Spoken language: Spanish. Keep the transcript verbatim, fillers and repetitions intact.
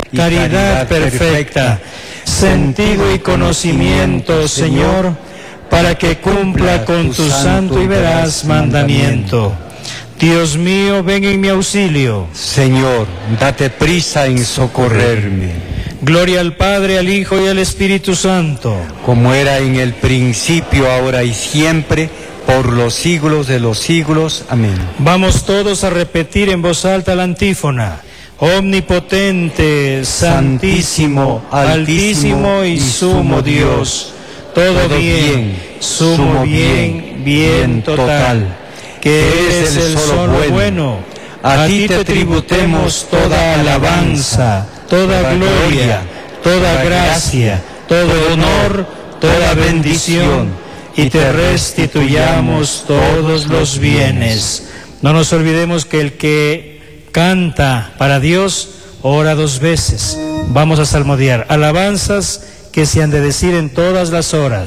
caridad perfecta, sentido y conocimiento, Señor, para que cumpla con tu santo y veraz mandamiento. Dios mío, ven en mi auxilio. Señor, date prisa en socorrerme. Gloria al Padre, al Hijo y al Espíritu Santo. Como era en el principio, ahora y siempre, por los siglos de los siglos. Amén. Vamos todos a repetir en voz alta la antífona. Omnipotente, santísimo, altísimo y sumo Dios, todo bien, sumo bien, bien total, que eres el solo bueno. A ti te tributemos toda alabanza, toda gloria, toda gracia, todo honor, toda bendición, y te restituyamos todos los bienes. No nos olvidemos que el que canta para Dios ora dos veces. Vamos a salmodiar alabanzas que se han de decir en todas las horas.